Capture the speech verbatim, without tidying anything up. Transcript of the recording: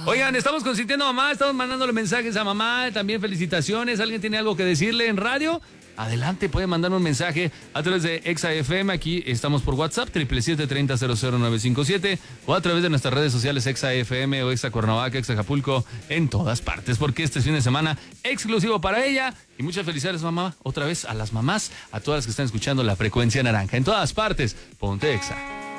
Oigan, estamos consintiendo a mamá, estamos mandándole mensajes a mamá, también felicitaciones. ¿Alguien tiene algo que decirle en radio? Adelante, puede mandar un mensaje a través de Exa F M. Aquí estamos por WhatsApp, siete siete siete, tres cero cero cero nueve cinco siete, o a través de nuestras redes sociales Exa F M o Exa Cuernavaca, Exa Acapulco, en todas partes, porque este es fin de semana exclusivo para ella. Y muchas felicidades, mamá, otra vez a las mamás, a todas las que están escuchando la frecuencia naranja. En todas partes, ponte Exa.